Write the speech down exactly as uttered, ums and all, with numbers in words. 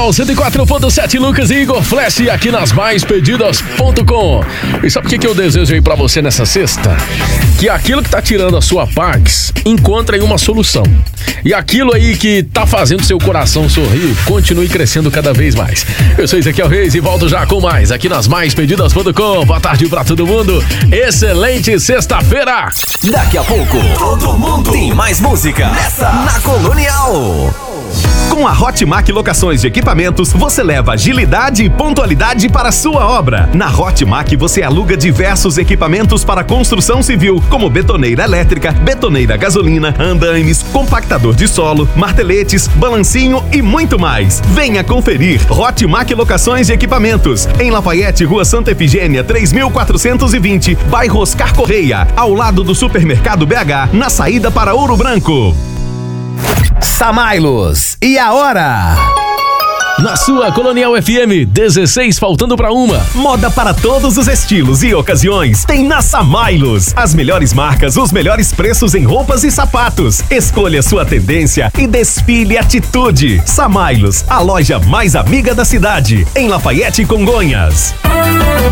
Colonial cento e quatro ponto sete, Lucas e Igor Flash aqui nas mais pedidas ponto com. E sabe o que, que eu desejo aí pra você nessa sexta? Que aquilo que tá tirando a sua paz, encontre uma solução. E aquilo aí que tá fazendo seu coração sorrir, continue crescendo cada vez mais. Eu sou Ezequiel Reis e volto já com mais aqui nas mais pedidas ponto com. Boa tarde pra todo mundo. Excelente sexta-feira. Daqui a pouco, todo mundo tem mais música nessa na Colonial. Com a Hotmac Locações de Equipamentos, você leva agilidade e pontualidade para a sua obra. Na Hotmac você aluga diversos equipamentos para construção civil, como betoneira elétrica, betoneira gasolina, andaimes, compactador de solo, marteletes, balancinho e muito mais. Venha conferir Hotmac Locações de Equipamentos, em Lafayette, Rua Santa Efigênia, três mil quatrocentos e vinte, bairro Oscar Correia, ao lado do Supermercado B H, na saída para Ouro Branco. Samailos, e a hora? Na sua Colonial F M, dezesseis faltando pra uma. Moda para todos os estilos e ocasiões tem na Samailos. As melhores marcas, os melhores preços em roupas e sapatos. Escolha sua tendência e desfile atitude. Samailos, a loja mais amiga da cidade, em Lafayette e Congonhas.